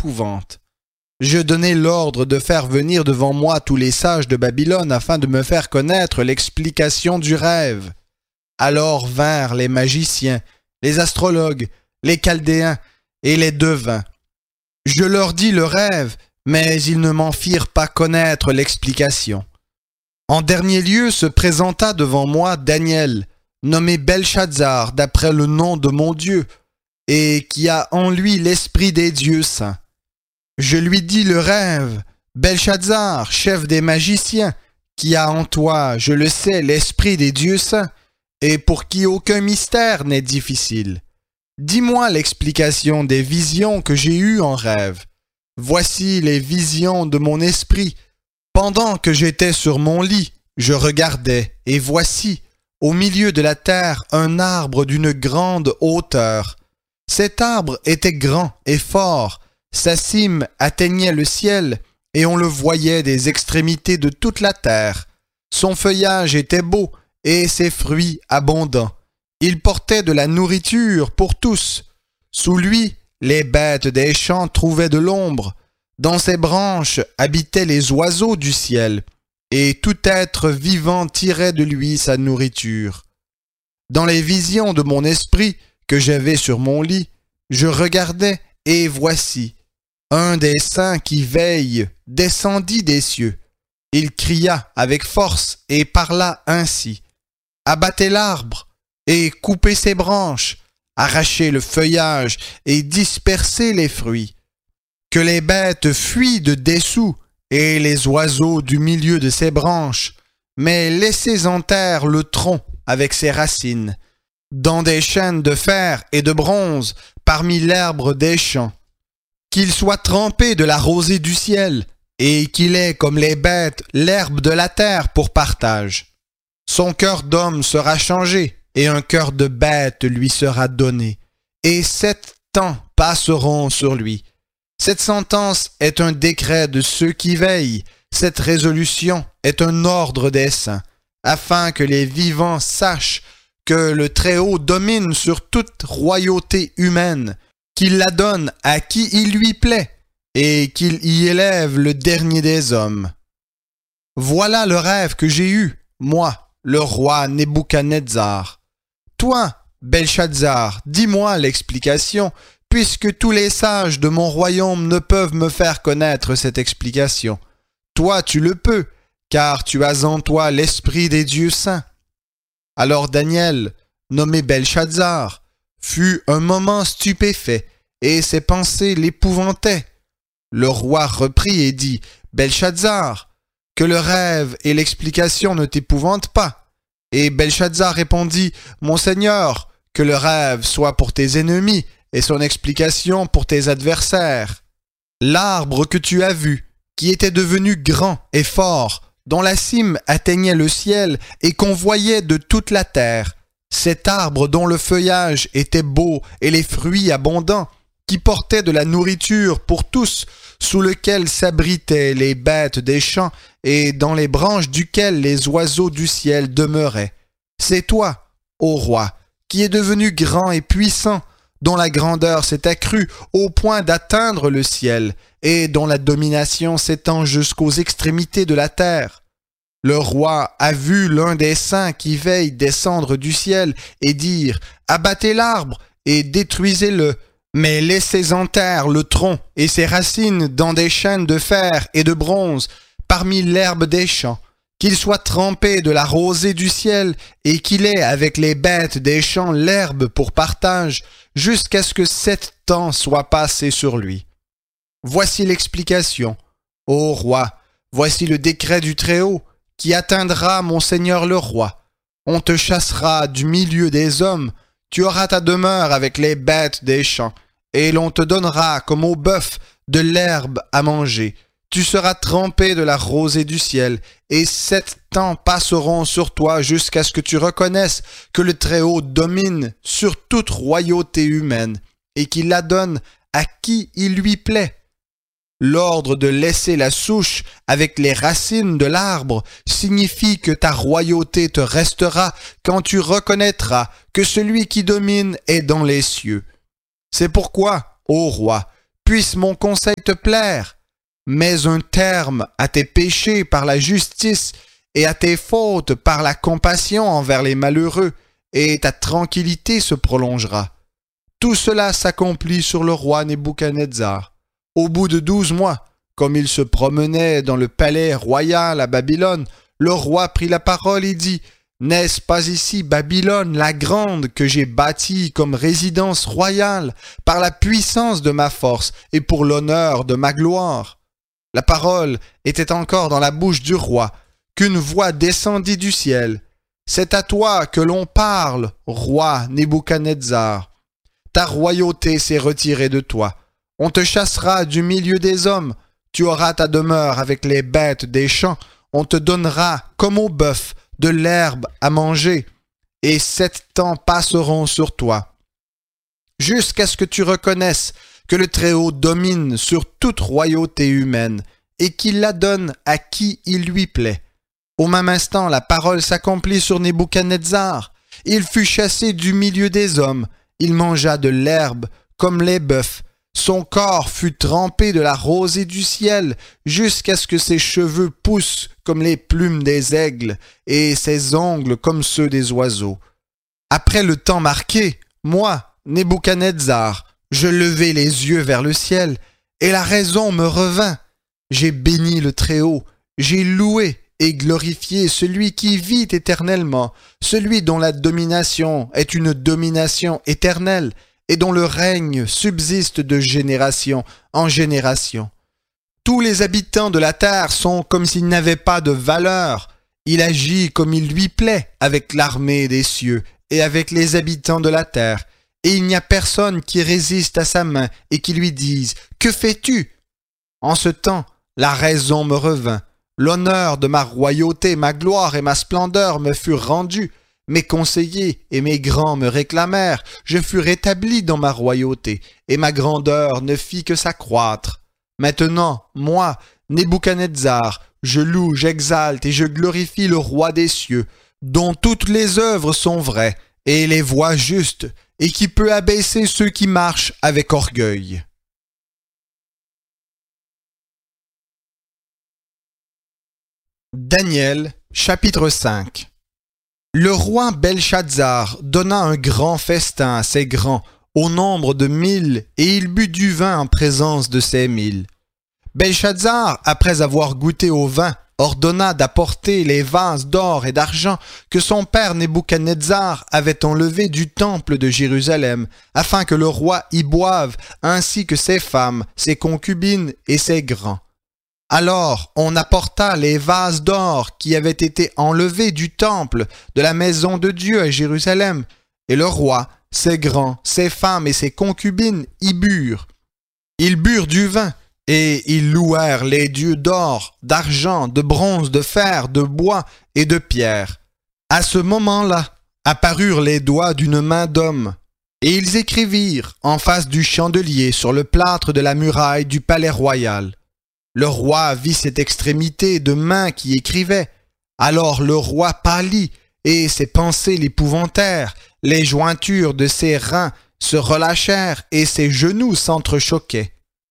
épouvante. Je donnai l'ordre de faire venir devant moi tous les sages de Babylone afin de me faire connaître l'explication du rêve. Alors vinrent les magiciens, les astrologues, les chaldéens et les devins. Je leur dis le rêve, mais ils ne m'en firent pas connaître l'explication. En dernier lieu se présenta devant moi Daniel, nommé Belshazzar d'après le nom de mon Dieu, et qui a en lui l'esprit des dieux saints. Je lui dis le rêve, Belshazzar, chef des magiciens, qui a en toi, je le sais, l'esprit des dieux saints, et pour qui aucun mystère n'est difficile. Dis-moi l'explication des visions que j'ai eues en rêve. Voici les visions de mon esprit. Pendant que j'étais sur mon lit, je regardais, et voici, au milieu de la terre, un arbre d'une grande hauteur. Cet arbre était grand et fort, sa cime atteignait le ciel, et on le voyait des extrémités de toute la terre. Son feuillage était beau, et ses fruits abondants. Il portait de la nourriture pour tous. Sous lui, les bêtes des champs trouvaient de l'ombre. Dans ses branches habitaient les oiseaux du ciel, et tout être vivant tirait de lui sa nourriture. Dans les visions de mon esprit que j'avais sur mon lit, je regardais, et voici, un des saints qui veille descendit des cieux. Il cria avec force et parla ainsi. Abattez l'arbre et coupez ses branches, arrachez le feuillage et dispersez les fruits. Que les bêtes fuient de dessous et les oiseaux du milieu de ses branches, mais laissez en terre le tronc avec ses racines, dans des chaînes de fer et de bronze, parmi l'herbe des champs. Qu'il soit trempé de la rosée du ciel, et qu'il ait comme les bêtes l'herbe de la terre pour partage. Son cœur d'homme sera changé, et un cœur de bête lui sera donné, et 7 ans passeront sur lui. Cette sentence est un décret de ceux qui veillent, cette résolution est un ordre des saints, afin que les vivants sachent que le Très-Haut domine sur toute royauté humaine, qu'il la donne à qui il lui plaît, et qu'il y élève le dernier des hommes. Voilà le rêve que j'ai eu, moi, le roi Nebuchadnezzar. Toi, Belshazzar, dis-moi l'explication, puisque tous les sages de mon royaume ne peuvent me faire connaître cette explication. Toi, tu le peux, car tu as en toi l'esprit des dieux saints. Alors Daniel, nommé Belshazzar, fut un moment stupéfait, et ses pensées l'épouvantaient. Le roi reprit et dit, « Belshazzar, que le rêve et l'explication ne t'épouvantent pas. » Et Belshazzar répondit, « Mon Seigneur, que le rêve soit pour tes ennemis et son explication pour tes adversaires. L'arbre que tu as vu, qui était devenu grand et fort, dont la cime atteignait le ciel et qu'on voyait de toute la terre, cet arbre dont le feuillage était beau et les fruits abondants, qui portait de la nourriture pour tous, sous lequel s'abritaient les bêtes des champs et dans les branches duquel les oiseaux du ciel demeuraient. C'est toi, ô roi, qui es devenu grand et puissant, dont la grandeur s'est accrue au point d'atteindre le ciel et dont la domination s'étend jusqu'aux extrémités de la terre. Le roi a vu l'un des saints qui veille descendre du ciel et dire « Abattez l'arbre et détruisez-le, mais laissez en terre le tronc et ses racines dans des chaînes de fer et de bronze, parmi l'herbe des champs, qu'il soit trempé de la rosée du ciel et qu'il ait avec les bêtes des champs l'herbe pour partage, jusqu'à ce que 7 ans soient passés sur lui. Voici l'explication. Ô roi, voici le décret du Très-Haut, qui atteindra mon Seigneur le roi. On te chassera du milieu des hommes, tu auras ta demeure avec les bêtes des champs, et l'on te donnera comme au bœuf de l'herbe à manger. Tu seras trempé de la rosée du ciel, et 7 ans passeront sur toi jusqu'à ce que tu reconnaisses que le Très-Haut domine sur toute royauté humaine, et qu'il la donne à qui il lui plaît. L'ordre de laisser la souche avec les racines de l'arbre signifie que ta royauté te restera quand tu reconnaîtras que celui qui domine est dans les cieux. C'est pourquoi, ô roi, puisse mon conseil te plaire. Mets un terme à tes péchés par la justice et à tes fautes par la compassion envers les malheureux, et ta tranquillité se prolongera. Tout cela s'accomplit sur le roi Nebuchadnezzar. Au bout de 12 mois, comme il se promenait dans le palais royal à Babylone, le roi prit la parole et dit « N'est-ce pas ici Babylone la grande que j'ai bâtie comme résidence royale par la puissance de ma force et pour l'honneur de ma gloire ?» La parole était encore dans la bouche du roi, qu'une voix descendit du ciel. « C'est à toi que l'on parle, roi Nebuchadnezzar. Ta royauté s'est retirée de toi. On te chassera du milieu des hommes. Tu auras ta demeure avec les bêtes des champs. On te donnera, comme au bœuf, de l'herbe à manger. Et 7 ans passeront sur toi, jusqu'à ce que tu reconnaisses que le Très-Haut domine sur toute royauté humaine et qu'il la donne à qui il lui plaît. » Au même instant, la parole s'accomplit sur Nebuchadnezzar. Il fut chassé du milieu des hommes. Il mangea de l'herbe comme les bœufs. Son corps fut trempé de la rosée du ciel jusqu'à ce que ses cheveux poussent comme les plumes des aigles et ses ongles comme ceux des oiseaux. Après le temps marqué, moi, Nebuchadnezzar, je levai les yeux vers le ciel et la raison me revint. J'ai béni le Très-Haut, j'ai loué et glorifié celui qui vit éternellement, celui dont la domination est une domination éternelle et dont le règne subsiste de génération en génération. Tous les habitants de la terre sont comme s'ils n'avaient pas de valeur. Il agit comme il lui plaît avec l'armée des cieux et avec les habitants de la terre, et il n'y a personne qui résiste à sa main et qui lui dise « Que fais-tu » En ce temps, la raison me revint. L'honneur de ma royauté, ma gloire et ma splendeur me furent rendus. Mes conseillers et mes grands me réclamèrent. Je fus rétabli dans ma royauté, et ma grandeur ne fit que s'accroître. Maintenant, moi, Nebuchadnezzar, je loue, j'exalte et je glorifie le roi des cieux, dont toutes les œuvres sont vraies, et les voies justes, et qui peut abaisser ceux qui marchent avec orgueil. Daniel, chapitre 5. Le roi Belshazzar donna un grand festin à ses grands, au nombre de 1000, et il but du vin en présence de ces 1000. Belshazzar, après avoir goûté au vin, ordonna d'apporter les vases d'or et d'argent que son père Nebuchadnezzar avait enlevés du temple de Jérusalem, afin que le roi y boive, ainsi que ses femmes, ses concubines et ses grands. Alors on apporta les vases d'or qui avaient été enlevés du temple de la maison de Dieu à Jérusalem, et le roi, ses grands, ses femmes et ses concubines y burent. Ils burent du vin, et ils louèrent les dieux d'or, d'argent, de bronze, de fer, de bois et de pierre. À ce moment-là, apparurent les doigts d'une main d'homme, et ils écrivirent en face du chandelier sur le plâtre de la muraille du palais royal. Le roi vit cette extrémité de main qui écrivait. Alors le roi pâlit, et ses pensées l'épouvantèrent. Les jointures de ses reins se relâchèrent, et ses genoux s'entrechoquaient.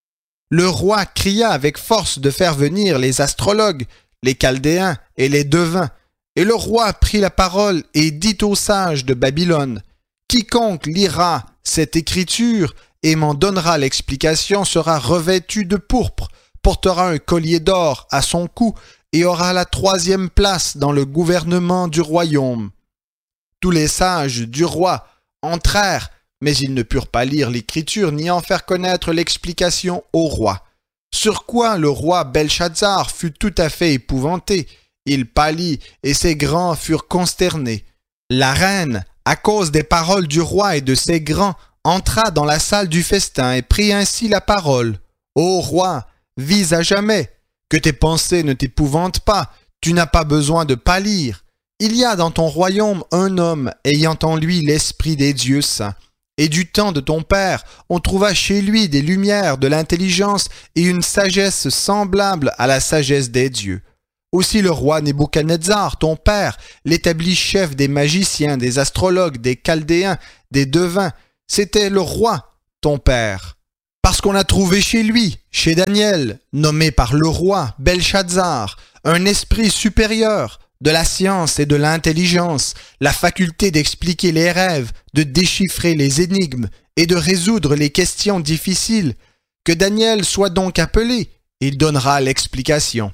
Le roi cria avec force de faire venir les astrologues, les chaldéens et les devins. Et le roi prit la parole et dit aux sages de Babylone, « Quiconque lira cette écriture et m'en donnera l'explication sera revêtu de pourpre, portera un collier d'or à son cou et aura la 3e place dans le gouvernement du royaume. » Tous les sages du roi entrèrent, mais ils ne purent pas lire l'écriture ni en faire connaître l'explication au roi. Sur quoi le roi Belshazzar fut tout à fait épouvanté. Il pâlit et ses grands furent consternés. La reine, à cause des paroles du roi et de ses grands, entra dans la salle du festin et prit ainsi la parole. « Ô roi, vis à jamais, que tes pensées ne t'épouvantent pas, tu n'as pas besoin de pâlir. Il y a dans ton royaume un homme ayant en lui l'esprit des dieux saints. Et du temps de ton père, on trouva chez lui des lumières, de l'intelligence et une sagesse semblable à la sagesse des dieux. Aussi le roi Nebuchadnezzar, ton père, l'établit chef des magiciens, des astrologues, des chaldéens, des devins. C'était le roi, ton père. Parce qu'on a trouvé chez lui, chez Daniel, nommé par le roi Belshazzar, un esprit supérieur, de la science et de l'intelligence, la faculté d'expliquer les rêves, de déchiffrer les énigmes et de résoudre les questions difficiles, que Daniel soit donc appelé, il donnera l'explication.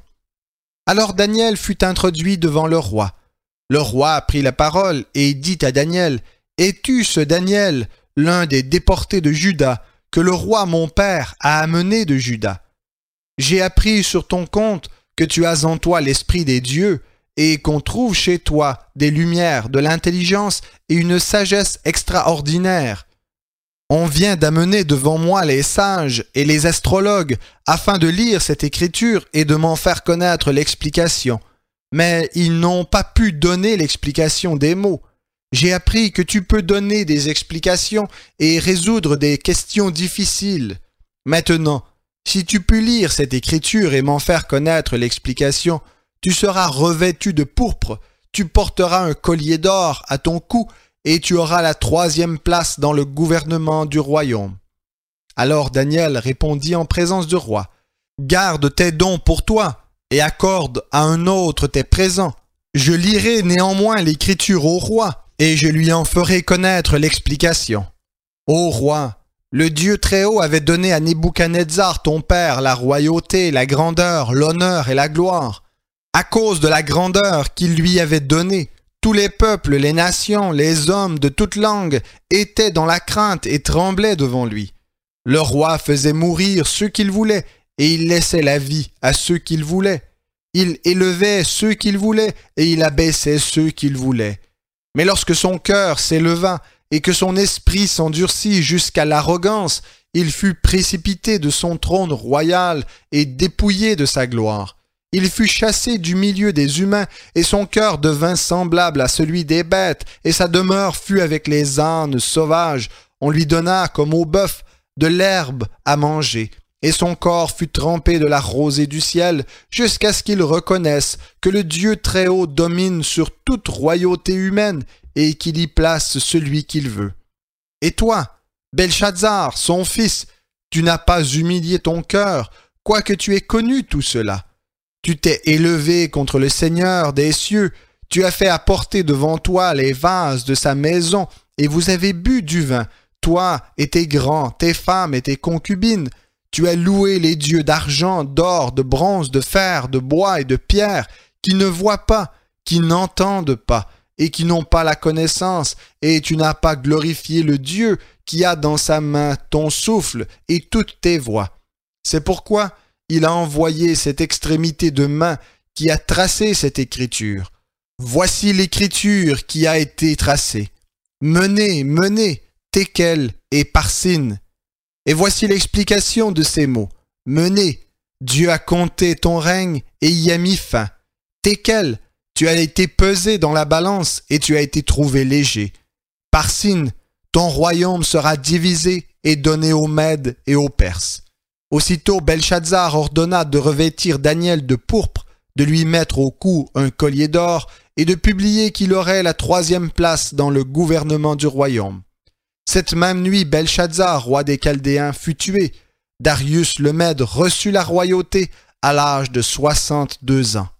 Alors Daniel fut introduit devant le roi. Le roi prit la parole et dit à Daniel, « Es-tu ce Daniel, l'un des déportés de Juda, que le roi mon père a amené de Juda? J'ai appris sur ton compte que tu as en toi l'esprit des dieux, et qu'on trouve chez toi des lumières, de l'intelligence et une sagesse extraordinaire. On vient d'amener devant moi les sages et les astrologues afin de lire cette écriture et de m'en faire connaître l'explication. Mais ils n'ont pas pu donner l'explication des mots. J'ai appris que tu peux donner des explications et résoudre des questions difficiles. Maintenant, si tu peux lire cette écriture et m'en faire connaître l'explication, tu seras revêtu de pourpre, tu porteras un collier d'or à ton cou et tu auras la 3e place dans le gouvernement du royaume. » Alors Daniel répondit en présence du roi, « Garde tes dons pour toi et accorde à un autre tes présents. Je lirai néanmoins l'écriture au roi et je lui en ferai connaître l'explication. Ô roi, le Dieu Très-Haut avait donné à Nebuchadnezzar ton père la royauté, la grandeur, l'honneur et la gloire. À cause de la grandeur qu'il lui avait donnée, tous les peuples, les nations, les hommes de toute langue étaient dans la crainte et tremblaient devant lui. Le roi faisait mourir ceux qu'il voulait et il laissait la vie à ceux qu'il voulait. Il élevait ceux qu'il voulait et il abaissait ceux qu'il voulait. Mais lorsque son cœur s'éleva et que son esprit s'endurcit jusqu'à l'arrogance, il fut précipité de son trône royal et dépouillé de sa gloire. Il fut chassé du milieu des humains, et son cœur devint semblable à celui des bêtes, et sa demeure fut avec les ânes sauvages. On lui donna, comme au bœuf, de l'herbe à manger, et son corps fut trempé de la rosée du ciel, jusqu'à ce qu'il reconnaisse que le Dieu Très-Haut domine sur toute royauté humaine, et qu'il y place celui qu'il veut. Et toi, Belshazzar, son fils, tu n'as pas humilié ton cœur, quoique tu aies connu tout cela. Tu t'es élevé contre le Seigneur des cieux, tu as fait apporter devant toi les vases de sa maison, et vous avez bu du vin, toi et tes grands, tes femmes et tes concubines. Tu as loué les dieux d'argent, d'or, de bronze, de fer, de bois et de pierre, qui ne voient pas, qui n'entendent pas, et qui n'ont pas la connaissance, et tu n'as pas glorifié le Dieu qui a dans sa main ton souffle et toutes tes voies. C'est pourquoi il a envoyé cette extrémité de main qui a tracé cette écriture. Voici l'écriture qui a été tracée. Menez, menez, Tekel et Parsin. Et voici l'explication de ces mots. Menez, Dieu a compté ton règne et y a mis fin. Tekel, tu as été pesé dans la balance et tu as été trouvé léger. Parsin, ton royaume sera divisé et donné aux Mèdes et aux Perses. Aussitôt Belshazzar ordonna de revêtir Daniel de pourpre, de lui mettre au cou un collier d'or et de publier qu'il aurait la 3e place dans le gouvernement du royaume. Cette même nuit, Belshazzar, roi des Chaldéens, fut tué. Darius le Mède reçut la royauté à l'âge de 62 ans.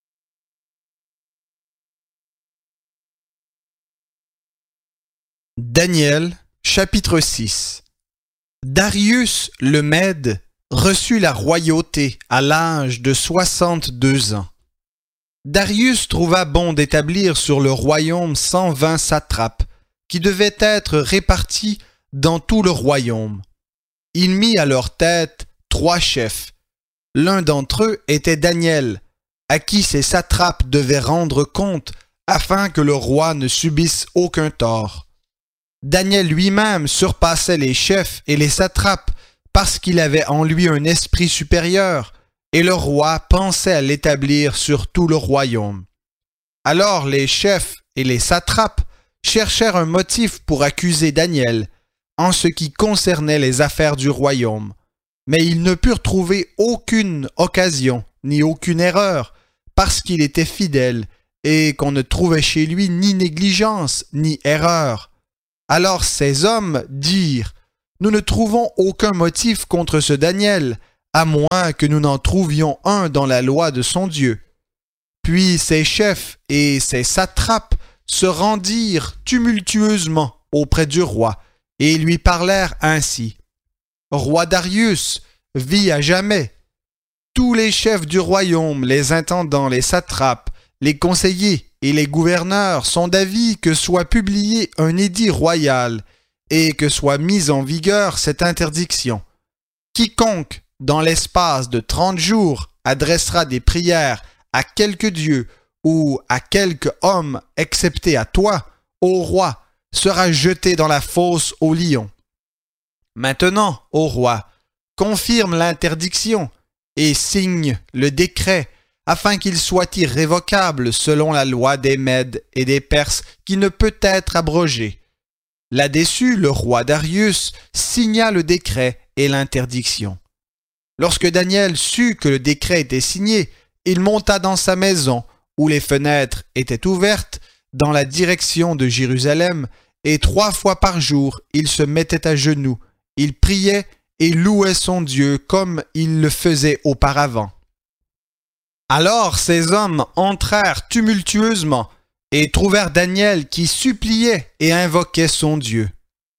Daniel, chapitre 6. Darius le Mède reçut la royauté à l'âge de 62 ans. Darius trouva bon d'établir sur le royaume 120 satrapes, qui devaient être répartis dans tout le royaume. Il mit à leur tête 3 chefs. L'un d'entre eux était Daniel, à qui ces satrapes devaient rendre compte afin que le roi ne subisse aucun tort. Daniel lui-même surpassait les chefs et les satrapes parce qu'il avait en lui un esprit supérieur, et le roi pensait à l'établir sur tout le royaume. Alors les chefs et les satrapes cherchèrent un motif pour accuser Daniel en ce qui concernait les affaires du royaume, mais ils ne purent trouver aucune occasion ni aucune erreur, parce qu'il était fidèle et qu'on ne trouvait chez lui ni négligence ni erreur. Alors ces hommes dirent : nous ne trouvons aucun motif contre ce Daniel, à moins que nous n'en trouvions un dans la loi de son Dieu. » Puis ses chefs et ses satrapes se rendirent tumultueusement auprès du roi et lui parlèrent ainsi. « Roi Darius, vis à jamais. Tous les chefs du royaume, les intendants, les satrapes, les conseillers et les gouverneurs sont d'avis que soit publié un édit royal et que soit mise en vigueur cette interdiction. Quiconque, dans l'espace de 30 jours, adressera des prières à quelque dieu ou à quelque homme excepté à toi, ô roi, sera jeté dans la fosse aux lions. Maintenant, ô roi, confirme l'interdiction et signe le décret afin qu'il soit irrévocable selon la loi des Mèdes et des Perses qui ne peut être abrogée. » Là-dessus, le roi Darius signa le décret et l'interdiction. Lorsque Daniel sut que le décret était signé, il monta dans sa maison, où les fenêtres étaient ouvertes, dans la direction de Jérusalem, et 3 fois par jour, il se mettait à genoux, il priait et louait son Dieu comme il le faisait auparavant. Alors ces hommes entrèrent tumultueusement et trouvèrent Daniel qui suppliait et invoquait son Dieu.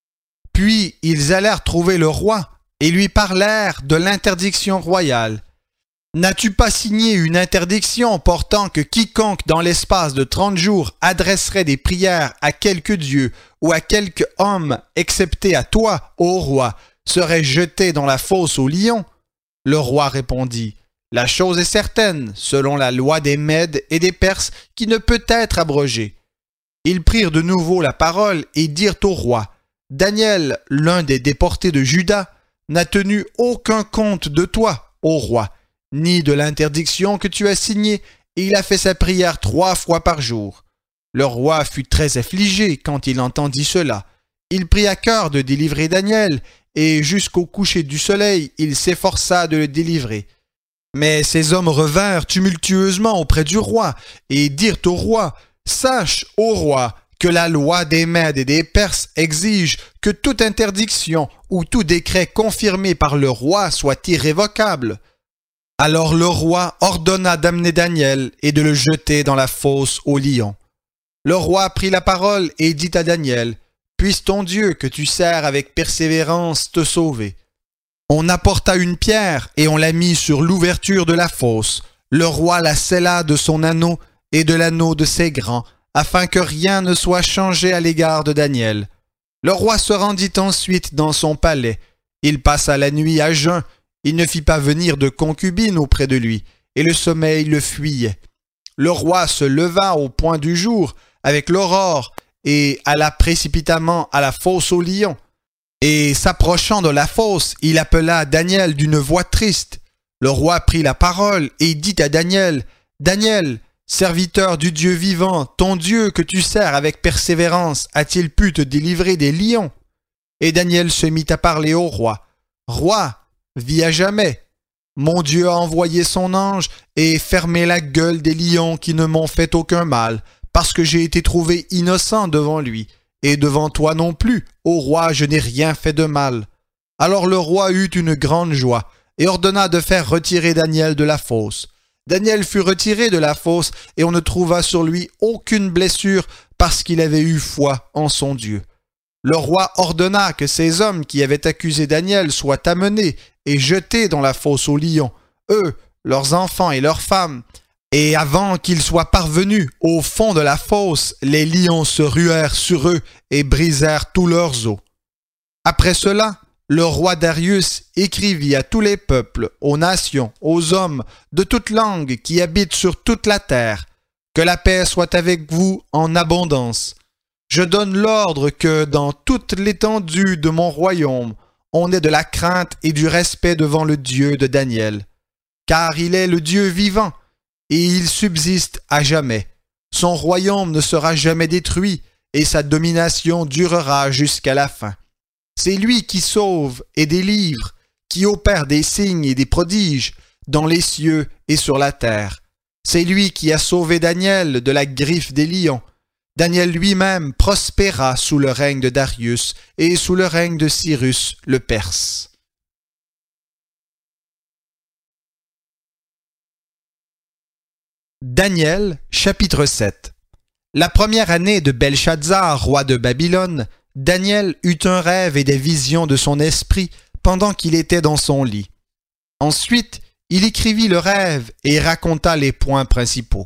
Puis ils allèrent trouver le roi et lui parlèrent de l'interdiction royale. « N'as-tu pas signé une interdiction portant que quiconque dans l'espace de 30 jours adresserait des prières à quelque dieu ou à quelque homme excepté à toi, ô roi, serait jeté dans la fosse aux lions ?» Le roi répondit, « La chose est certaine, selon la loi des Mèdes et des Perses, qui ne peut être abrogée. » Ils prirent de nouveau la parole et dirent au roi, « Daniel, l'un des déportés de Juda, n'a tenu aucun compte de toi, ô roi, ni de l'interdiction que tu as signée, et il a fait sa prière 3 fois par jour. » Le roi fut très affligé quand il entendit cela. Il prit à cœur de délivrer Daniel, et jusqu'au coucher du soleil, il s'efforça de le délivrer. Mais ces hommes revinrent tumultueusement auprès du roi, et dirent au roi, « Sache, ô roi, que la loi des Mèdes et des Perses exige que toute interdiction ou tout décret confirmé par le roi soit irrévocable. » Alors le roi ordonna d'amener Daniel et de le jeter dans la fosse aux lions. Le roi prit la parole et dit à Daniel, « Puisse ton Dieu que tu sers avec persévérance te sauver. » On apporta une pierre et on la mit sur l'ouverture de la fosse. Le roi la scella de son anneau et de l'anneau de ses grands, afin que rien ne soit changé à l'égard de Daniel. Le roi se rendit ensuite dans son palais. Il passa la nuit à jeun. Il ne fit pas venir de concubine auprès de lui, et le sommeil le fuyait. Le roi se leva au point du jour, avec l'aurore, et alla précipitamment à la fosse aux lions. Et s'approchant de la fosse, il appela Daniel d'une voix triste. Le roi prit la parole et dit à Daniel, « Daniel, serviteur du Dieu vivant, ton Dieu que tu sers avec persévérance, a-t-il pu te délivrer des lions ?» Et Daniel se mit à parler au roi. « Roi, vis à jamais. Mon Dieu a envoyé son ange et fermé la gueule des lions qui ne m'ont fait aucun mal, parce que j'ai été trouvé innocent devant lui, et devant toi non plus, ô roi, je n'ai rien fait de mal. » Alors le roi eut une grande joie, et ordonna de faire retirer Daniel de la fosse. Daniel fut retiré de la fosse, et on ne trouva sur lui aucune blessure, parce qu'il avait eu foi en son Dieu. Le roi ordonna que ces hommes qui avaient accusé Daniel soient amenés et jetés dans la fosse aux lions, eux, leurs enfants et leurs femmes. Et avant qu'ils soient parvenus au fond de la fosse, les lions se ruèrent sur eux et brisèrent tous leurs os. Après cela, le roi Darius écrivit à tous les peuples, aux nations, aux hommes de toute langue qui habitent sur toute la terre, « Que la paix soit avec vous en abondance. Je donne l'ordre que dans toute l'étendue de mon royaume, on ait de la crainte et du respect devant le Dieu de Daniel. Car il est le Dieu vivant, et il subsiste à jamais. Son royaume ne sera jamais détruit, et sa domination durera jusqu'à la fin. C'est lui qui sauve et délivre, qui opère des signes et des prodiges dans les cieux et sur la terre. C'est lui qui a sauvé Daniel de la griffe des lions. Daniel lui-même prospéra sous le règne de Darius et sous le règne de Cyrus le Perse. Daniel, chapitre 7. La première année de Belshazzar, roi de Babylone, Daniel eut un rêve et des visions de son esprit pendant qu'il était dans son lit. Ensuite, il écrivit le rêve et raconta les points principaux.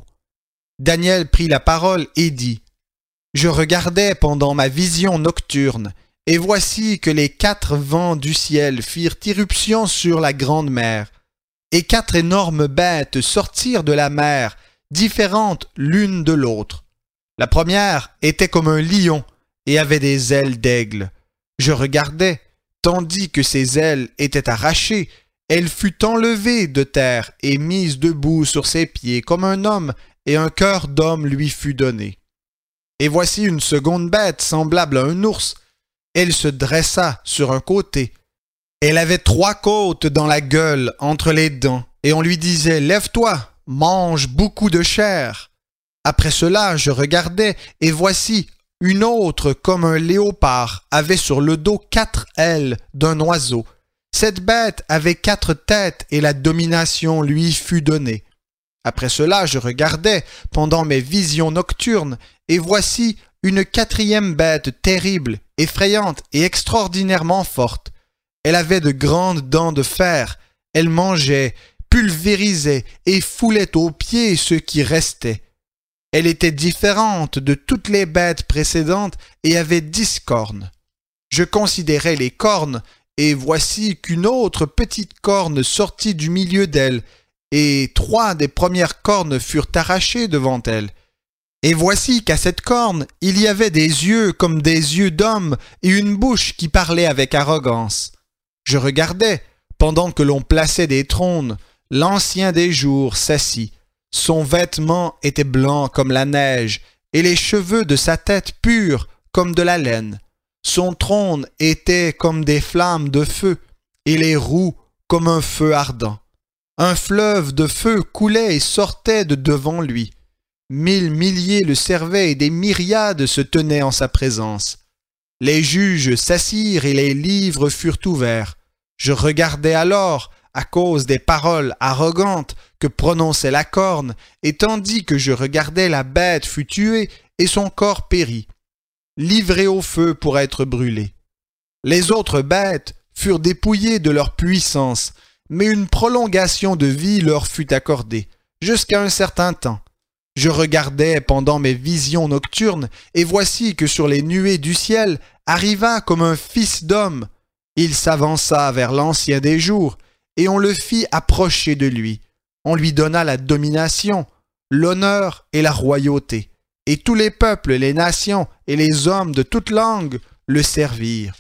Daniel prit la parole et dit : « Je regardais pendant ma vision nocturne, et voici que les 4 vents du ciel firent irruption sur la grande mer, et 4 énormes bêtes sortirent de la mer, différentes l'une de l'autre. La première était comme un lion et avait des ailes d'aigle. Je regardais, tandis que ses ailes étaient arrachées, elle fut enlevée de terre et mise debout sur ses pieds comme un homme, et un cœur d'homme lui fut donné. Et voici une seconde bête semblable à un ours. Elle se dressa sur un côté. Elle avait 3 côtes dans la gueule entre les dents, et on lui disait : « Lève-toi, mange beaucoup de chair. » Après cela, je regardais, et voici, une autre comme un léopard avait sur le dos 4 ailes d'un oiseau. Cette bête avait 4 têtes, et la domination lui fut donnée. Après cela, je regardais pendant mes visions nocturnes, et voici une 4e bête terrible, effrayante et extraordinairement forte. Elle avait de grandes dents de fer, elle mangeait, pulvérisait et foulait aux pieds ceux qui restaient. Elle était différente de toutes les bêtes précédentes et avait 10 cornes. Je considérais les cornes, et voici qu'une autre petite corne sortit du milieu d'elle, et 3 des premières cornes furent arrachées devant elle. Et voici qu'à cette corne, il y avait des yeux comme des yeux d'homme et une bouche qui parlait avec arrogance. Je regardais, pendant que l'on plaçait des trônes, l'ancien des jours s'assit. Son vêtement était blanc comme la neige, et les cheveux de sa tête purs comme de la laine. Son trône était comme des flammes de feu, et les roues comme un feu ardent. Un fleuve de feu coulait et sortait de devant lui. 1000 milliers le servaient et des myriades se tenaient en sa présence. Les juges s'assirent et les livres furent ouverts. Je regardais alors, à cause des paroles arrogantes que prononçait la corne, et tandis que je regardais, la bête fut tuée et son corps périt, livré au feu pour être brûlé. Les autres bêtes furent dépouillées de leur puissance, mais une prolongation de vie leur fut accordée, jusqu'à un certain temps. Je regardais pendant mes visions nocturnes, et voici que sur les nuées du ciel arriva comme un fils d'homme. Il s'avança vers l'ancien des jours, et on le fit approcher de lui. On lui donna la domination, l'honneur et la royauté, et tous les peuples, les nations et les hommes de toute langue le servirent.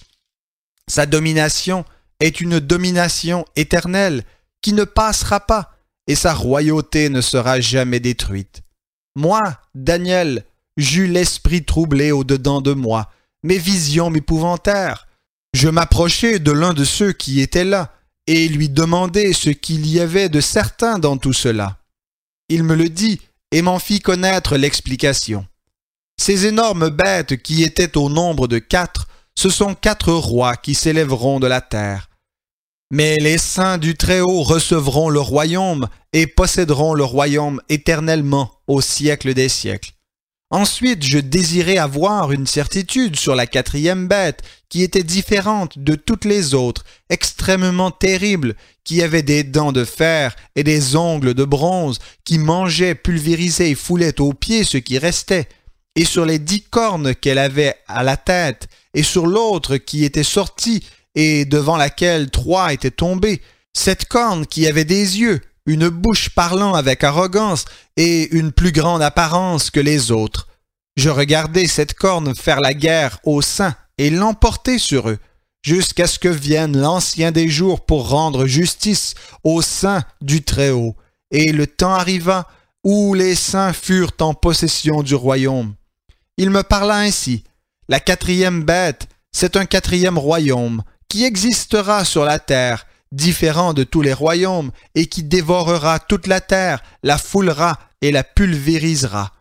Sa domination est une domination éternelle qui ne passera pas, et sa royauté ne sera jamais détruite. Moi, Daniel, j'eus l'esprit troublé au-dedans de moi, mes visions m'épouvantèrent. Je m'approchai de l'un de ceux qui étaient là, et lui demandai ce qu'il y avait de certain dans tout cela. Il me le dit, et m'en fit connaître l'explication. Ces énormes bêtes qui étaient au nombre de 4, ce sont 4 rois qui s'élèveront de la terre. Mais les saints du Très-Haut recevront le royaume et posséderont le royaume éternellement au siècle des siècles. Ensuite, je désirais avoir une certitude sur la 4e bête, qui était différente de toutes les autres, extrêmement terrible, qui avait des dents de fer et des ongles de bronze, qui mangeait, pulvérisait et foulait aux pieds ce qui restait. Et sur les 10 cornes qu'elle avait à la tête, et sur l'autre qui était sortie, et devant laquelle 3 étaient tombés, cette corne qui avait des yeux, une bouche parlant avec arrogance et une plus grande apparence que les autres. Je regardais cette corne faire la guerre aux saints et l'emporter sur eux, jusqu'à ce que vienne l'ancien des jours pour rendre justice aux saints du Très-Haut. Et le temps arriva où les saints furent en possession du royaume. Il me parla ainsi: la 4e bête, c'est un 4e royaume, qui existera sur la terre, différent de tous les royaumes, et qui dévorera toute la terre, la foulera et la pulvérisera.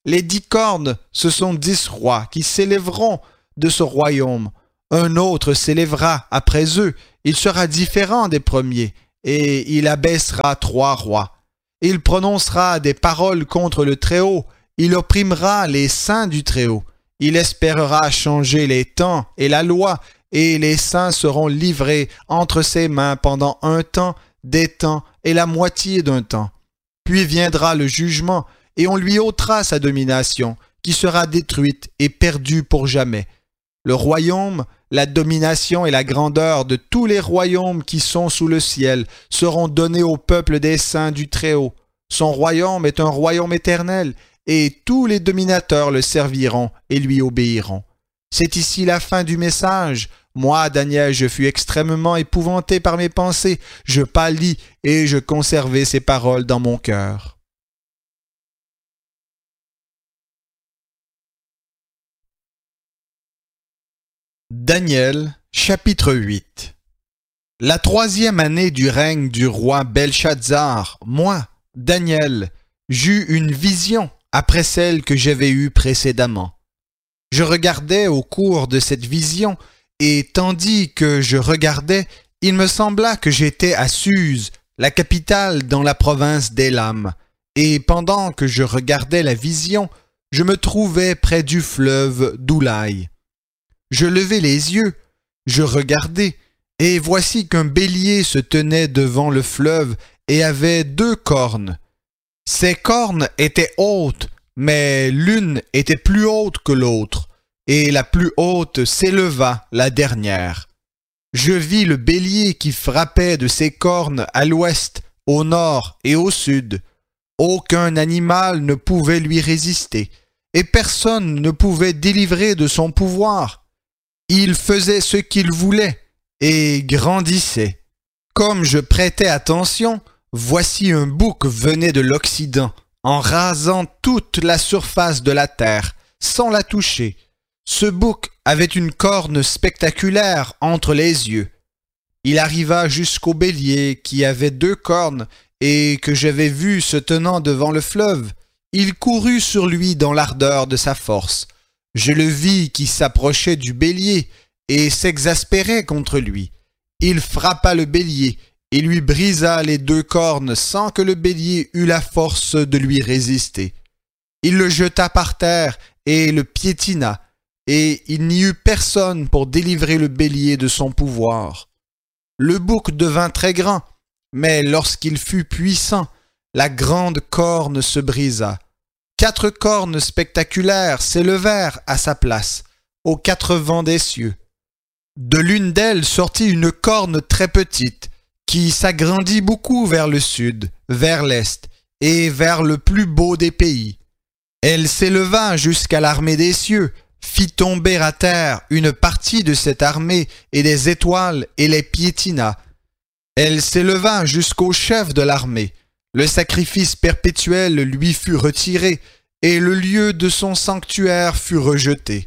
Les 10 cornes, ce sont 10 rois qui s'élèveront de ce royaume. Un autre s'élèvera après eux, il sera différent des premiers, et il abaissera 3 rois. Il prononcera des paroles contre le Très-Haut, il opprimera les saints du Très-Haut. Il espérera changer les temps et la loi, et les saints seront livrés entre ses mains pendant un temps, des temps et la moitié d'un temps. Puis viendra le jugement, et on lui ôtera sa domination, qui sera détruite et perdue pour jamais. Le royaume, la domination et la grandeur de tous les royaumes qui sont sous le ciel seront donnés au peuple des saints du Très-Haut. Son royaume est un royaume éternel, et tous les dominateurs le serviront et lui obéiront. C'est ici la fin du message. Moi, Daniel, je fus extrêmement épouvanté par mes pensées. Je pâlis et je conservai ces paroles dans mon cœur. Daniel, chapitre 8. La 3e année du règne du roi Belshazzar, moi, Daniel, j'eus une vision après celle que j'avais eue précédemment. Je regardais au cours de cette vision, et tandis que je regardais, il me sembla que j'étais à Suse, la capitale dans la province d'Élam, et pendant que je regardais la vision, je me trouvais près du fleuve d'Oulaï. Je levai les yeux, je regardai, et voici qu'un bélier se tenait devant le fleuve et avait 2 cornes. Ces cornes étaient hautes, mais l'une était plus haute que l'autre, et la plus haute s'éleva la dernière. Je vis le bélier qui frappait de ses cornes à l'ouest, au nord et au sud. Aucun animal ne pouvait lui résister, et personne ne pouvait délivrer de son pouvoir. Il faisait ce qu'il voulait, et grandissait. Comme je prêtais attention, voici un bouc venait de l'Occident, en rasant toute la surface de la terre, sans la toucher. Ce bouc avait une corne spectaculaire entre les yeux. Il arriva jusqu'au bélier qui avait 2 cornes et que j'avais vu se tenant devant le fleuve. Il courut sur lui dans l'ardeur de sa force. Je le vis qui s'approchait du bélier et s'exaspérait contre lui. Il frappa le bélier et lui brisa les 2 cornes sans que le bélier eût la force de lui résister. Il le jeta par terre et le piétina, et il n'y eut personne pour délivrer le bélier de son pouvoir. Le bouc devint très grand, mais lorsqu'il fut puissant, la grande corne se brisa. 4 cornes spectaculaires s'élevèrent à sa place, aux 4 vents des cieux. De l'une d'elles sortit une corne très petite, qui s'agrandit beaucoup vers le sud, vers l'est, et vers le plus beau des pays. Elle s'éleva jusqu'à l'armée des cieux, fit tomber à terre une partie de cette armée et des étoiles et les piétina. Elle s'éleva jusqu'au chef de l'armée. Le sacrifice perpétuel lui fut retiré, et le lieu de son sanctuaire fut rejeté.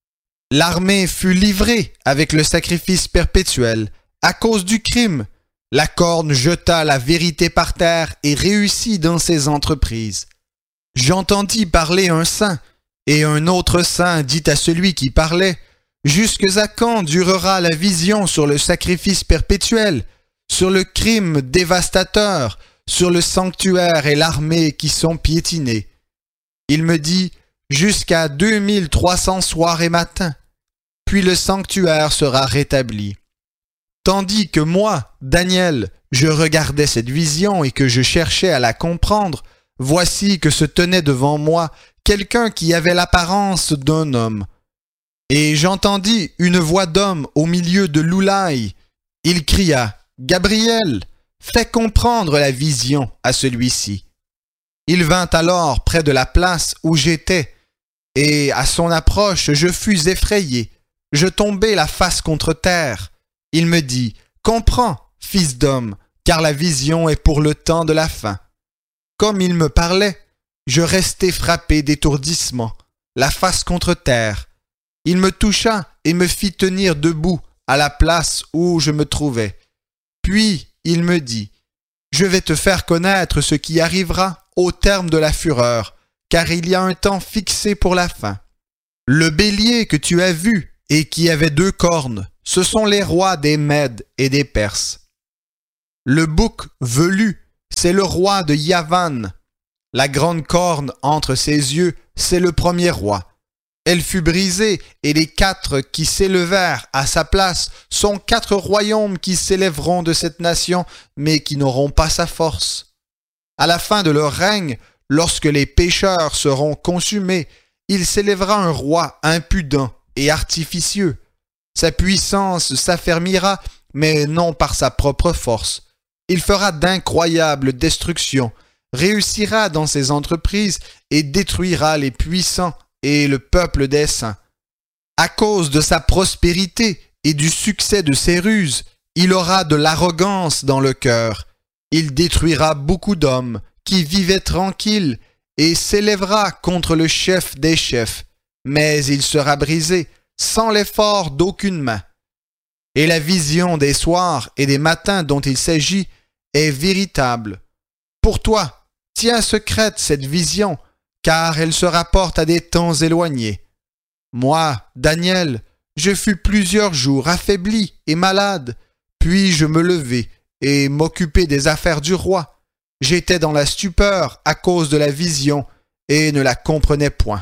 L'armée fut livrée avec le sacrifice perpétuel. À cause du crime, la corne jeta la vérité par terre et réussit dans ses entreprises. J'entendis parler un saint, et un autre saint dit à celui qui parlait, « Jusque à quand durera la vision sur le sacrifice perpétuel, sur le crime dévastateur, sur le sanctuaire et l'armée qui sont piétinés ?» Il me dit, « Jusqu'à 2300 soirs et matins, puis le sanctuaire sera rétabli. » Tandis que moi, Daniel, je regardais cette vision et que je cherchais à la comprendre, voici que se tenait devant moi quelqu'un qui avait l'apparence d'un homme. Et j'entendis une voix d'homme au milieu de l'Oulaï. Il cria, « Gabriel, fais comprendre la vision à celui-ci. » Il vint alors près de la place où j'étais, et à son approche je fus effrayé. Je tombai la face contre terre. Il me dit, « Comprends, fils d'homme, car la vision est pour le temps de la fin. » Comme il me parlait, je restai frappé d'étourdissement, la face contre terre. Il me toucha et me fit tenir debout à la place où je me trouvais. Puis il me dit, « Je vais te faire connaître ce qui arrivera au terme de la fureur, car il y a un temps fixé pour la fin. Le bélier que tu as vu et qui avait 2 cornes, ce sont les rois des Mèdes et des Perses. Le bouc velu, c'est le roi de Yavan. La grande corne entre ses yeux, c'est le premier roi. Elle fut brisée, et les 4 qui s'élevèrent à sa place sont 4 royaumes qui s'élèveront de cette nation, mais qui n'auront pas sa force. À la fin de leur règne, lorsque les pécheurs seront consumés, il s'élèvera un roi impudent et artificieux. Sa puissance s'affermira, mais non par sa propre force. Il fera d'incroyables destructions, réussira dans ses entreprises et détruira les puissants et le peuple des saints. À cause de sa prospérité et du succès de ses ruses, il aura de l'arrogance dans le cœur. Il détruira beaucoup d'hommes qui vivaient tranquilles et s'élèvera contre le chef des chefs, mais il sera brisé sans l'effort d'aucune main. Et la vision des soirs et des matins dont il s'agit est véritable. Pour toi, tiens secrète cette vision, car elle se rapporte à des temps éloignés. Moi, Daniel, je fus plusieurs jours affaibli et malade, puis je me levai et m'occupai des affaires du roi. J'étais dans la stupeur à cause de la vision et ne la comprenais point.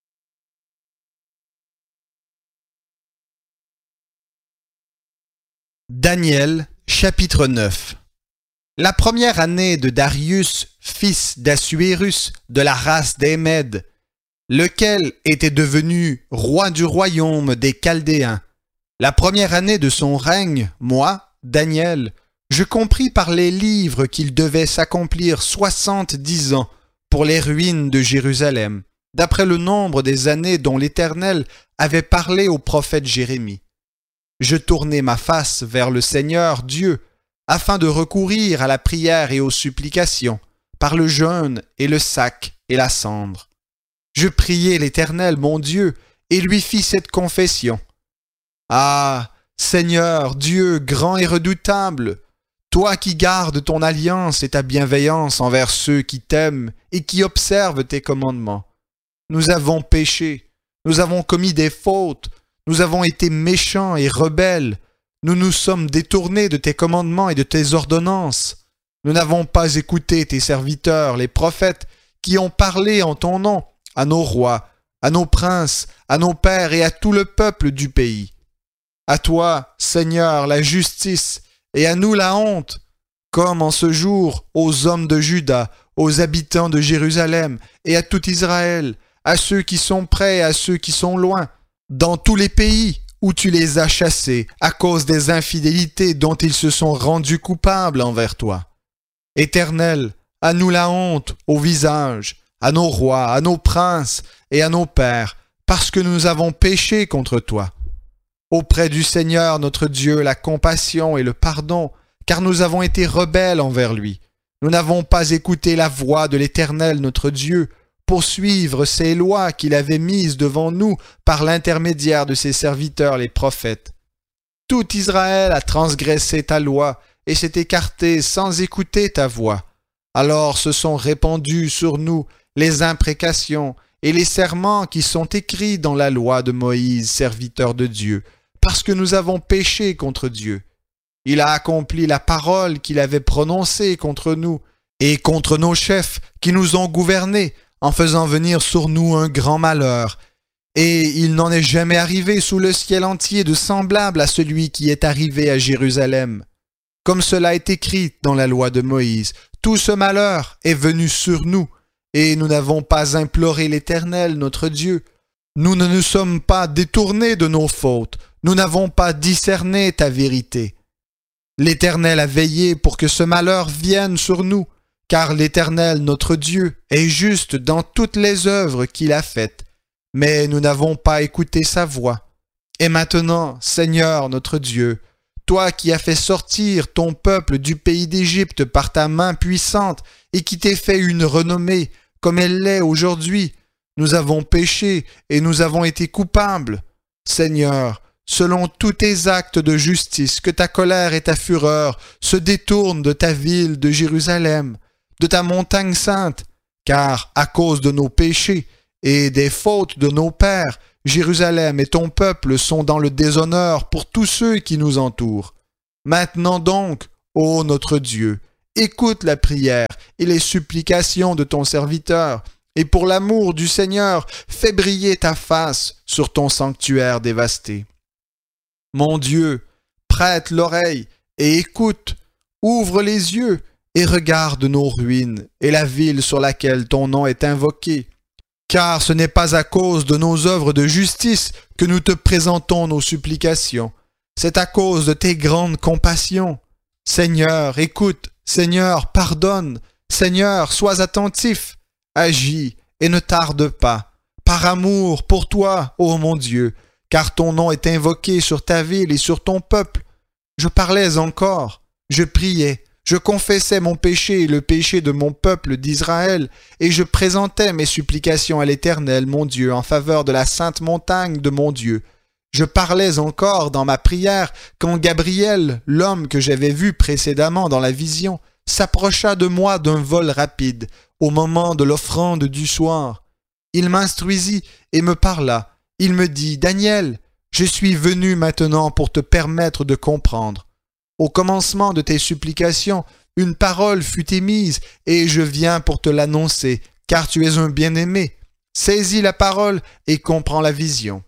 Daniel, chapitre 9. La première année de Darius, fils d'Assuérus, de la race des Mèdes, lequel était devenu roi du royaume des Chaldéens. La première année de son règne, moi, Daniel, je compris par les livres qu'il devait s'accomplir 70 ans pour les ruines de Jérusalem, d'après le nombre des années dont l'Éternel avait parlé au prophète Jérémie. Je tournai ma face vers le Seigneur Dieu, afin de recourir à la prière et aux supplications, par le jeûne et le sac et la cendre. Je priai l'Éternel mon Dieu, et lui fis cette confession. Ah, Seigneur, Dieu grand et redoutable, toi qui gardes ton alliance et ta bienveillance envers ceux qui t'aiment et qui observent tes commandements. Nous avons péché, nous avons commis des fautes, nous avons été méchants et rebelles, nous nous sommes détournés de tes commandements et de tes ordonnances. Nous n'avons pas écouté tes serviteurs, les prophètes, qui ont parlé en ton nom à nos rois, à nos princes, à nos pères et à tout le peuple du pays. À toi, Seigneur, la justice, et à nous la honte, comme en ce jour aux hommes de Juda, aux habitants de Jérusalem, et à tout Israël, à ceux qui sont près et à ceux qui sont loin, dans tous les pays où tu les as chassés à cause des infidélités dont ils se sont rendus coupables envers toi. Éternel, à nous la honte au visage, à nos rois, à nos princes et à nos pères, parce que nous avons péché contre toi. Auprès du Seigneur notre Dieu la compassion et le pardon, car nous avons été rebelles envers lui. Nous n'avons pas écouté la voix de l'Éternel notre Dieu, pour suivre ces lois qu'il avait mises devant nous par l'intermédiaire de ses serviteurs les prophètes. Tout Israël a transgressé ta loi et s'est écarté sans écouter ta voix. Alors se sont répandues sur nous les imprécations et les serments qui sont écrits dans la loi de Moïse, serviteur de Dieu, parce que nous avons péché contre Dieu. Il a accompli la parole qu'il avait prononcée contre nous et contre nos chefs qui nous ont gouvernés, en faisant venir sur nous un grand malheur, et il n'en est jamais arrivé sous le ciel entier de semblable à celui qui est arrivé à Jérusalem. Comme cela est écrit dans la loi de Moïse, tout ce malheur est venu sur nous, et nous n'avons pas imploré l'Éternel notre Dieu. Nous ne nous sommes pas détournés de nos fautes, nous n'avons pas discerné ta vérité. L'Éternel a veillé pour que ce malheur vienne sur nous, car l'Éternel notre Dieu est juste dans toutes les œuvres qu'il a faites, mais nous n'avons pas écouté sa voix. Et maintenant, Seigneur notre Dieu, toi qui as fait sortir ton peuple du pays d'Égypte par ta main puissante et qui t'es fait une renommée comme elle l'est aujourd'hui, nous avons péché et nous avons été coupables. Seigneur, selon tous tes actes de justice, que ta colère et ta fureur se détournent de ta ville de Jérusalem, de ta montagne sainte, car à cause de nos péchés et des fautes de nos pères, Jérusalem et ton peuple sont dans le déshonneur pour tous ceux qui nous entourent. Maintenant donc, ô notre Dieu, écoute la prière et les supplications de ton serviteur, et pour l'amour du Seigneur, fais briller ta face sur ton sanctuaire dévasté. Mon Dieu, prête l'oreille et écoute, ouvre les yeux et regarde nos ruines et la ville sur laquelle ton nom est invoqué. Car ce n'est pas à cause de nos œuvres de justice que nous te présentons nos supplications, c'est à cause de tes grandes compassions. Seigneur, écoute, Seigneur, pardonne, Seigneur, sois attentif, agis et ne tarde pas, par amour pour toi, ô mon Dieu, car ton nom est invoqué sur ta ville et sur ton peuple. Je parlais encore, je priais, je confessais mon péché et le péché de mon peuple d'Israël, et je présentais mes supplications à l'Éternel, mon Dieu, en faveur de la sainte montagne de mon Dieu. Je parlais encore dans ma prière quand Gabriel, l'homme que j'avais vu précédemment dans la vision, s'approcha de moi d'un vol rapide au moment de l'offrande du soir. Il m'instruisit et me parla. Il me dit « Daniel, je suis venu maintenant pour te permettre de comprendre. Au commencement de tes supplications, une parole fut émise et je viens pour te l'annoncer, car tu es un bien-aimé. Saisis la parole et comprends la vision.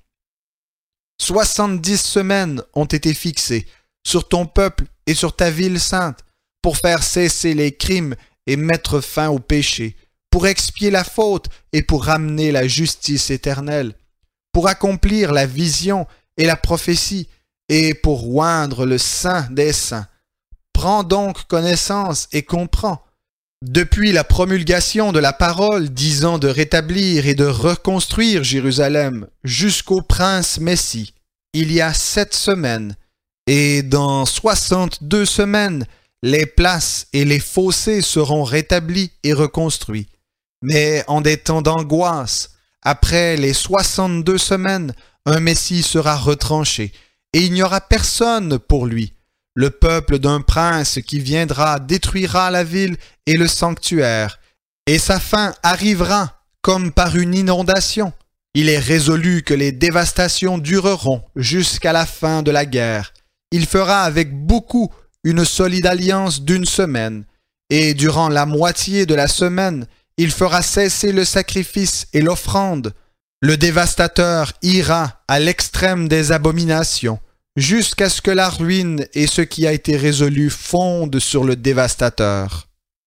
70 semaines ont été fixées sur ton peuple et sur ta ville sainte pour faire cesser les crimes et mettre fin au péché, pour expier la faute et pour ramener la justice éternelle, pour accomplir la vision et la prophétie, et pour oindre le saint des saints. Prends donc connaissance et comprends. Depuis la promulgation de la parole disant de rétablir et de reconstruire Jérusalem jusqu'au prince Messie, il y a 7 semaines, et dans 62 semaines, les places et les fossés seront rétablis et reconstruits. Mais en des temps d'angoisse, après les 62 semaines, un Messie sera retranché, et il n'y aura personne pour lui. Le peuple d'un prince qui viendra détruira la ville et le sanctuaire, et sa fin arrivera comme par une inondation. Il est résolu que les dévastations dureront jusqu'à la fin de la guerre. Il fera avec beaucoup une solide alliance d'1 semaine, et durant la moitié de la semaine, il fera cesser le sacrifice et l'offrande. Le dévastateur ira à l'extrême des abominations, jusqu'à ce que la ruine et ce qui a été résolu fondent sur le dévastateur.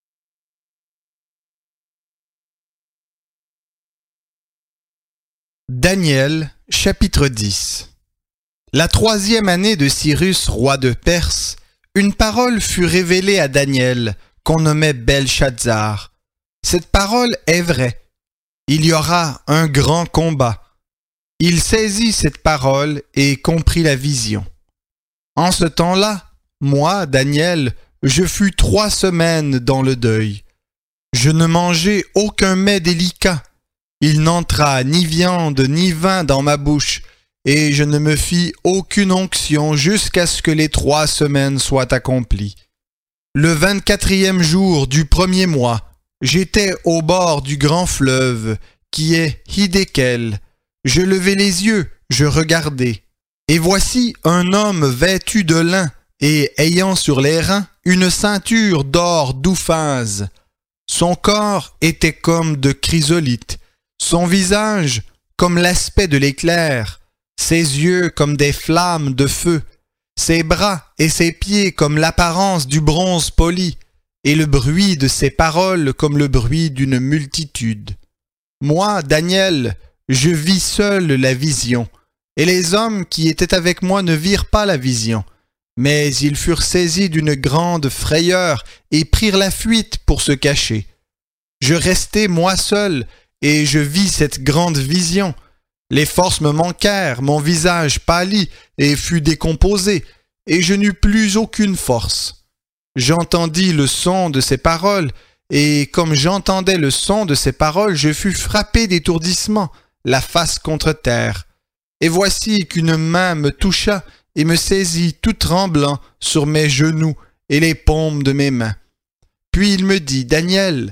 Daniel, chapitre 10. La 3e année de Cyrus, roi de Perse, une parole fut révélée à Daniel, qu'on nommait Belshazzar. Cette parole est vraie. Il y aura un grand combat. Il saisit cette parole et comprit la vision. En ce temps-là, moi, Daniel, je fus 3 semaines dans le deuil. Je ne mangeai aucun mets délicat. Il n'entra ni viande ni vin dans ma bouche, et je ne me fis aucune onction jusqu'à ce que les 3 semaines soient accomplies. Le 24e jour du 1er mois, j'étais au bord du grand fleuve, qui est Hidékel. Je levai les yeux, je regardai. Et voici un homme vêtu de lin, et ayant sur les reins une ceinture d'or d'Ouphaz. Son corps était comme de chrysolite, son visage comme l'aspect de l'éclair, ses yeux comme des flammes de feu, ses bras et ses pieds comme l'apparence du bronze poli, et le bruit de ses paroles comme le bruit d'une multitude. Moi, Daniel, je vis seul la vision, et les hommes qui étaient avec moi ne virent pas la vision, mais ils furent saisis d'une grande frayeur et prirent la fuite pour se cacher. Je restai moi seul, et je vis cette grande vision. Les forces me manquèrent, mon visage pâlit et fut décomposé, et je n'eus plus aucune force. J'entendis le son de ces paroles, et comme j'entendais le son de ces paroles, je fus frappé d'étourdissement, la face contre terre. Et voici qu'une main me toucha et me saisit tout tremblant sur mes genoux et les paumes de mes mains. Puis il me dit, « Daniel,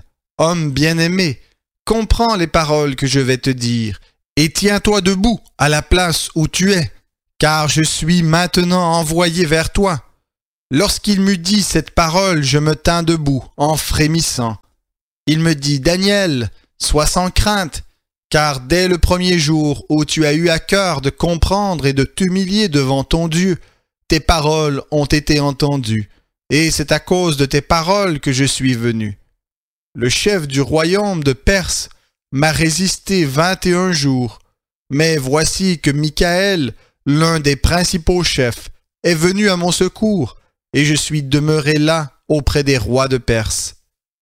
homme bien-aimé, comprends les paroles que je vais te dire, et tiens-toi debout à la place où tu es, car je suis maintenant envoyé vers toi. » Lorsqu'il m'eut dit cette parole, je me tins debout, en frémissant. Il me dit, « Daniel, sois sans crainte, car dès le premier jour où tu as eu à cœur de comprendre et de t'humilier devant ton Dieu, tes paroles ont été entendues, et c'est à cause de tes paroles que je suis venu. Le chef du royaume de Perse m'a résisté 21 jours, mais voici que Michaël, l'un des principaux chefs, est venu à mon secours, et je suis demeuré là auprès des rois de Perse.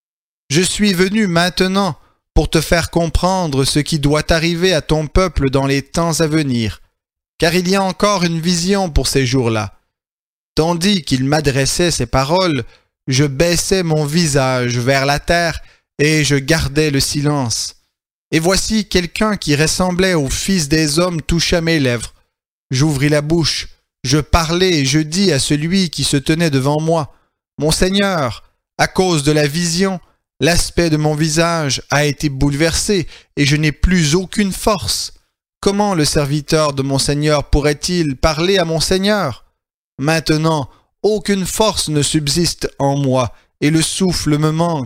Je suis venu maintenant pour te faire comprendre ce qui doit arriver à ton peuple dans les temps à venir, car il y a encore une vision pour ces jours-là. » Tandis qu'il m'adressait ces paroles, je baissais mon visage vers la terre et je gardais le silence. Et voici quelqu'un qui ressemblait au Fils des hommes toucha mes lèvres. J'ouvris la bouche, je parlais et je dis à celui qui se tenait devant moi, « Mon Seigneur, à cause de la vision, l'aspect de mon visage a été bouleversé et je n'ai plus aucune force. Comment le serviteur de mon Seigneur pourrait-il parler à mon Seigneur? Maintenant, aucune force ne subsiste en moi et le souffle me manque. »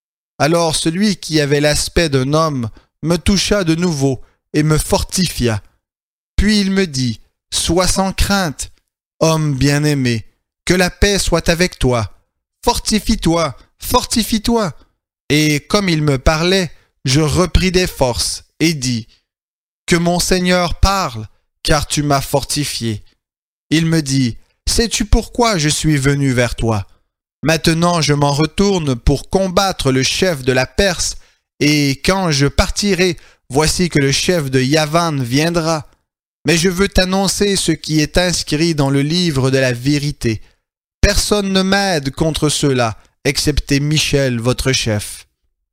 Alors celui qui avait l'aspect d'un homme me toucha de nouveau et me fortifia. Puis il me dit, « Sois sans crainte, homme bien-aimé, que la paix soit avec toi. Fortifie-toi, fortifie-toi. » Et comme il me parlait, je repris des forces et dis, « Que mon Seigneur parle, car tu m'as fortifié. » Il me dit, « Sais-tu pourquoi je suis venu vers toi? Maintenant je m'en retourne pour combattre le chef de la Perse, et quand je partirai, voici que le chef de Yavan viendra. Mais je veux t'annoncer ce qui est inscrit dans le livre de la vérité. Personne ne m'aide contre ceux-là, excepté Michel, votre chef. »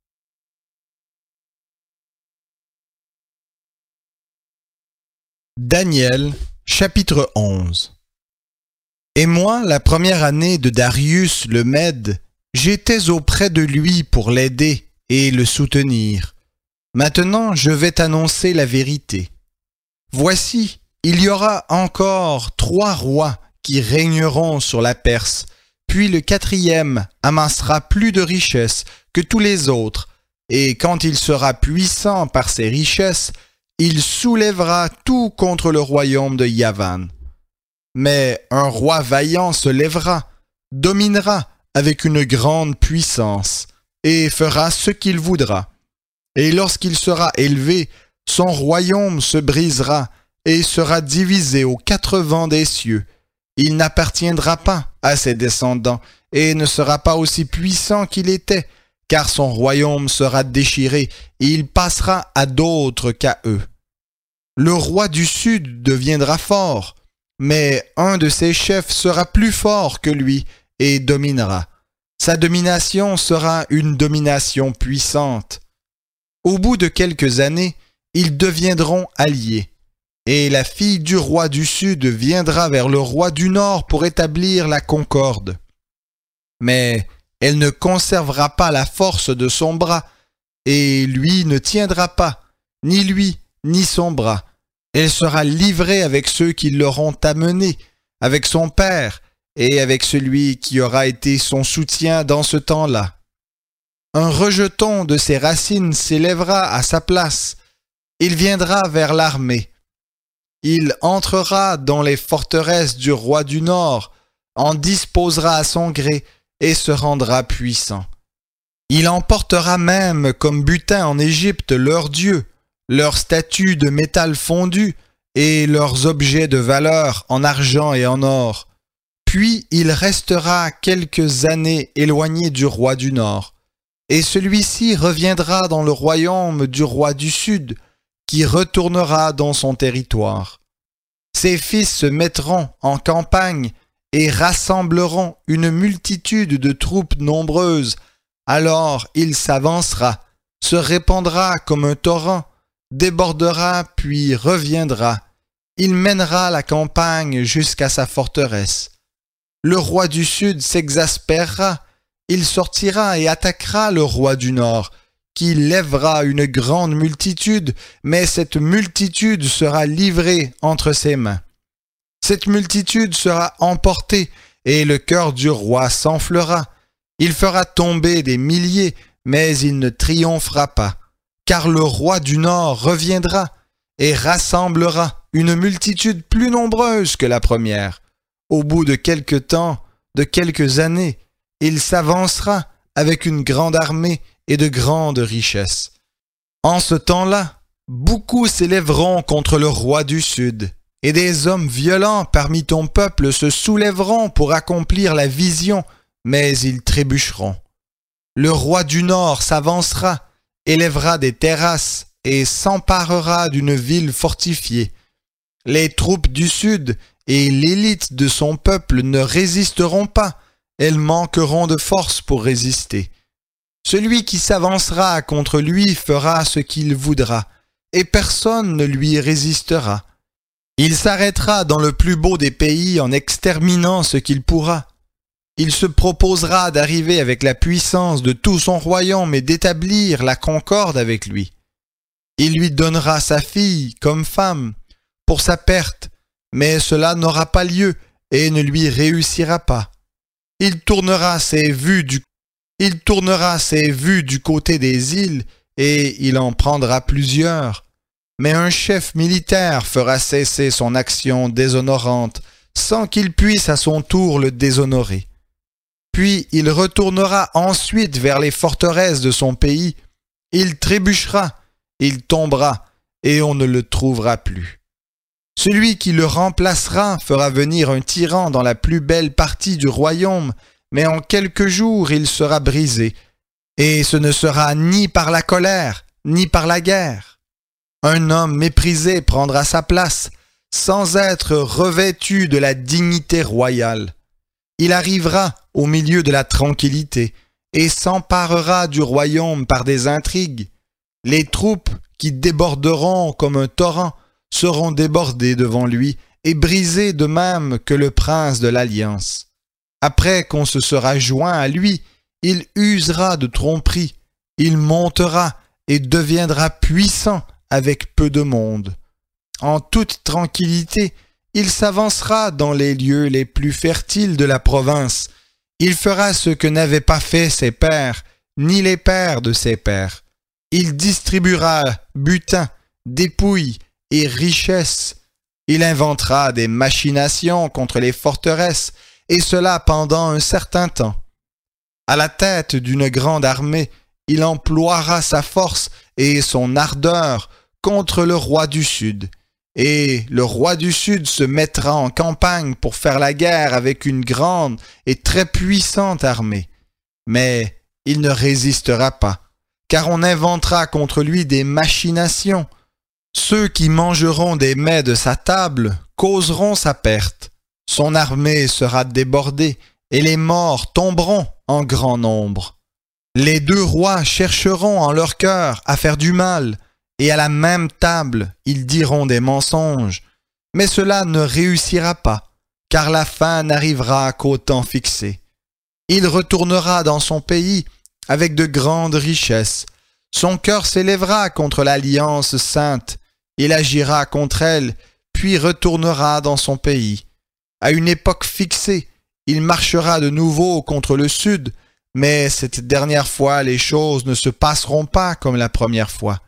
Daniel, chapitre 11. Et moi, la première année de Darius le Mède, j'étais auprès de lui pour l'aider et le soutenir. Maintenant, je vais t'annoncer la vérité. Voici, il y aura encore 3 rois qui régneront sur la Perse, puis le 4e amassera plus de richesses que tous les autres, et quand il sera puissant par ses richesses, il soulèvera tout contre le royaume de Yavan. Mais un roi vaillant se lèvera, dominera avec une grande puissance, et fera ce qu'il voudra. Et lorsqu'il sera élevé, son royaume se brisera et sera divisé aux 4 vents des cieux. Il n'appartiendra pas à ses descendants et ne sera pas aussi puissant qu'il était, car son royaume sera déchiré et il passera à d'autres qu'à eux. Le roi du Sud deviendra fort, mais un de ses chefs sera plus fort que lui et dominera. Sa domination sera une domination puissante. Au bout de quelques années, ils deviendront alliés. Et la fille du roi du Sud viendra vers le roi du Nord pour établir la concorde. Mais elle ne conservera pas la force de son bras, et lui ne tiendra pas, ni lui, ni son bras. Elle sera livrée avec ceux qui l'auront amenée, avec son père, et avec celui qui aura été son soutien dans ce temps-là. Un rejeton de ses racines s'élèvera à sa place. Il viendra vers l'armée. Il entrera dans les forteresses du roi du Nord, en disposera à son gré et se rendra puissant. Il emportera même comme butin en Égypte leurs dieux, leurs statues de métal fondu et leurs objets de valeur en argent et en or. Puis il restera quelques années éloigné du roi du Nord. Et celui-ci reviendra dans le royaume du roi du Sud, qui retournera dans son territoire. Ses fils se mettront en campagne et rassembleront une multitude de troupes nombreuses. Alors il s'avancera, se répandra comme un torrent, débordera puis reviendra. Il mènera la campagne jusqu'à sa forteresse. Le roi du Sud s'exaspérera, il sortira et attaquera le roi du Nord, qui lèvera une grande multitude, mais cette multitude sera livrée entre ses mains. Cette multitude sera emportée, et le cœur du roi s'enflera. Il fera tomber des milliers, mais il ne triomphera pas, car le roi du Nord reviendra et rassemblera une multitude plus nombreuse que la première. Au bout de quelque temps, de quelques années, il s'avancera avec une grande armée et de grandes richesses. En ce temps-là, beaucoup s'élèveront contre le roi du Sud, et des hommes violents parmi ton peuple se soulèveront pour accomplir la vision, mais ils trébucheront. Le roi du Nord s'avancera, élèvera des terrasses et s'emparera d'une ville fortifiée. Les troupes du Sud et l'élite de son peuple ne résisteront pas, elles manqueront de force pour résister. Celui qui s'avancera contre lui fera ce qu'il voudra, et personne ne lui résistera. Il s'arrêtera dans le plus beau des pays en exterminant ce qu'il pourra. Il se proposera d'arriver avec la puissance de tout son royaume et d'établir la concorde avec lui. Il lui donnera sa fille comme femme pour sa perte, mais cela n'aura pas lieu et ne lui réussira pas. Il tournera ses vues du côté des îles et il en prendra plusieurs. Mais un chef militaire fera cesser son action déshonorante sans qu'il puisse à son tour le déshonorer. Puis il retournera ensuite vers les forteresses de son pays. Il trébuchera, il tombera, et on ne le trouvera plus. Celui qui le remplacera fera venir un tyran dans la plus belle partie du royaume, mais en quelques jours il sera brisé, et ce ne sera ni par la colère, ni par la guerre. Un homme méprisé prendra sa place, sans être revêtu de la dignité royale. Il arrivera au milieu de la tranquillité, et s'emparera du royaume par des intrigues. Les troupes qui déborderont comme un torrent seront débordées devant lui et brisées de même que le prince de l'Alliance. Après qu'on se sera joint à lui, il usera de tromperie, il montera et deviendra puissant avec peu de monde. En toute tranquillité, il s'avancera dans les lieux les plus fertiles de la province. Il fera ce que n'avaient pas fait ses pères, ni les pères de ses pères. Il distribuera butin, dépouilles et richesses. Il inventera des machinations contre les forteresses, et cela pendant un certain temps. À la tête d'une grande armée, il emploiera sa force et son ardeur contre le roi du Sud. Et le roi du Sud se mettra en campagne pour faire la guerre avec une grande et très puissante armée. Mais il ne résistera pas, car on inventera contre lui des machinations. Ceux qui mangeront des mets de sa table causeront sa perte. Son armée sera débordée, et les morts tomberont en grand nombre. Les deux rois chercheront en leur cœur à faire du mal, et à la même table ils diront des mensonges. Mais cela ne réussira pas, car la fin n'arrivera qu'au temps fixé. Il retournera dans son pays avec de grandes richesses. Son cœur s'élèvera contre l'Alliance sainte. Il agira contre elle, puis retournera dans son pays. À une époque fixée, il marchera de nouveau contre le sud, mais cette dernière fois les choses ne se passeront pas comme la première fois.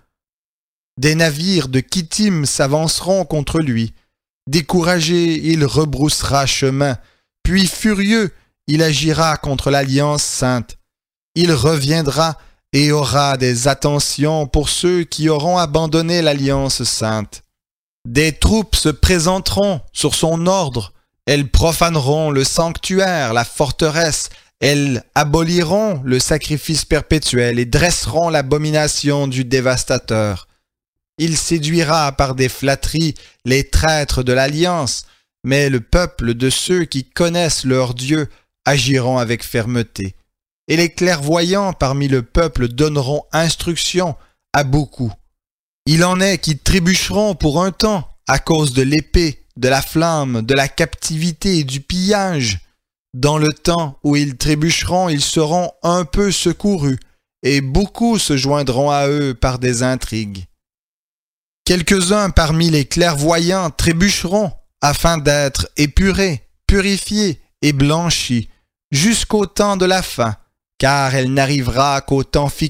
Des navires de Kittim s'avanceront contre lui. Découragé, il rebroussera chemin, puis furieux, il agira contre l'Alliance sainte. Il reviendra et aura des attentions pour ceux qui auront abandonné l'Alliance sainte. Des troupes se présenteront sur son ordre. Elles profaneront le sanctuaire, la forteresse. Elles aboliront le sacrifice perpétuel et dresseront l'abomination du dévastateur. Il séduira par des flatteries les traîtres de l'Alliance, mais le peuple de ceux qui connaissent leur Dieu agiront avec fermeté. Et les clairvoyants parmi le peuple donneront instruction à beaucoup. Il en est qui trébucheront pour un temps à cause de l'épée, de la flamme, de la captivité et du pillage. Dans le temps où ils trébucheront, ils seront un peu secourus, et beaucoup se joindront à eux par des intrigues. Quelques-uns parmi les clairvoyants trébucheront afin d'être épurés, purifiés et blanchis jusqu'au temps de la fin, car elle n'arrivera qu'au temps fixé